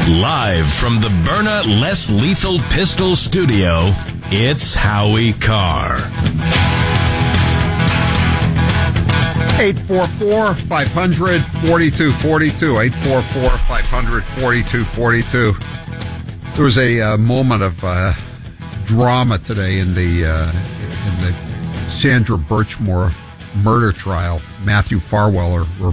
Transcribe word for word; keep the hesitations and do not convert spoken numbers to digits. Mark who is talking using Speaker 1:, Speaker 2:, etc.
Speaker 1: Live from the Byrna Less Lethal Pistol Studio, it's Howie Carr.
Speaker 2: eight four four, five hundred, forty-two forty-two. eight four four, five hundred, forty-two forty-two. There was a uh, moment of uh, drama today in the uh, in the Sandra Birchmore murder trial. Matthew Farweller